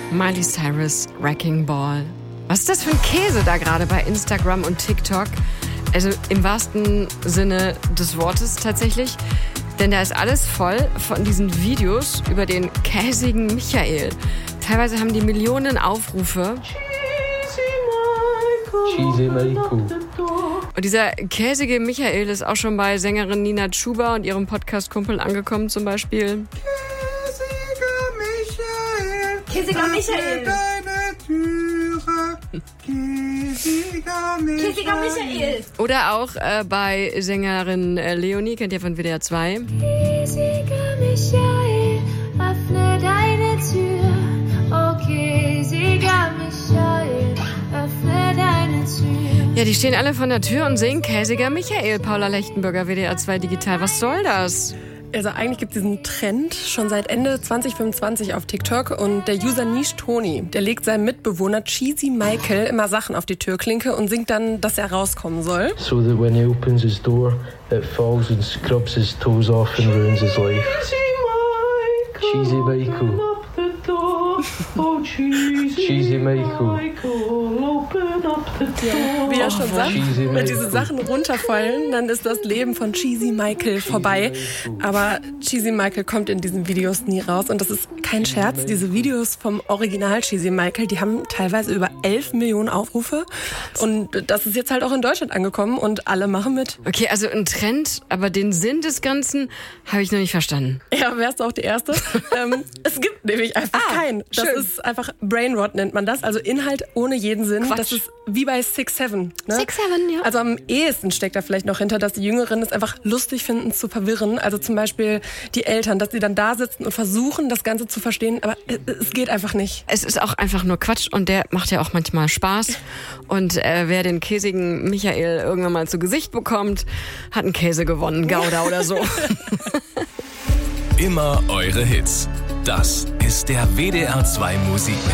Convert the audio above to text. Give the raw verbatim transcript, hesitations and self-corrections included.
Miley Cyrus, Wrecking Ball. Was ist das für ein Käse da gerade bei Instagram und TikTok? Also im wahrsten Sinne des Wortes tatsächlich. Denn da ist alles voll von diesen Videos über den käsigen Michael. Teilweise haben die Millionen Aufrufe. Cheesy Michael. Und dieser käsige Michael ist auch schon bei Sängerin Nina Chuba und ihrem Podcast-Kumpel angekommen zum Beispiel. Käsiger Michael. Deine Türe. Käsiger Michael. Käsiger Michael. Oder auch äh, bei Sängerin äh, Leonie, kennt ihr von W D R zwei. Käsiger Michael, öffne deine Tür. Oh, käsiger Michael, öffne deine Tür. Ja, die stehen alle vor der Tür und singen Käsiger Michael. Paula Lechtenberger, W D R zwei Digital. Was soll das? Also eigentlich gibt es diesen Trend schon seit Ende zwanzig fünfundzwanzig auf TikTok und der User Niche Toni, der legt seinem Mitbewohner Cheesy Michael immer Sachen auf die Türklinke und singt dann, dass er rauskommen soll. So that when he opens his door, it falls and scrubs his toes off and ruins his life. Cheesy Michael. Oh, cheesy, Cheesy Michael. Wie er schon Oh, sagt, Cheesy wenn diese Michael. Sachen runterfallen, dann ist das Leben von Cheesy Michael vorbei. Aber Cheesy Michael kommt in diesen Videos nie raus. Und das ist kein Scherz. Diese Videos vom Original Cheesy Michael, die haben teilweise über elf Millionen Aufrufe. Und das ist jetzt halt auch in Deutschland angekommen und alle machen mit. Okay, also ein Trend, aber den Sinn des Ganzen habe ich noch nicht verstanden. Ja, wärst du auch die Erste? ähm, es gibt nämlich einfach Ah, keinen. Das schön. ist einfach Brainrot, nennt man das. Also Inhalt ohne jeden Sinn. Quatsch. Das ist wie bei Six Seven. Ne? Six Seven, ja. Also am ehesten steckt da vielleicht noch hinter, dass die Jüngeren es einfach lustig finden, zu verwirren. Also zum Beispiel die Eltern, dass sie dann da sitzen und versuchen, das Ganze zu verstehen. Aber es geht einfach nicht. Es ist auch einfach nur Quatsch und der macht ja auch manchmal Spaß. Und äh, wer den käsigen Michael irgendwann mal zu Gesicht bekommt, hat einen Käse gewonnen, Gouda oder so. Immer eure Hits. Das ist der W D R zwei Musikmix.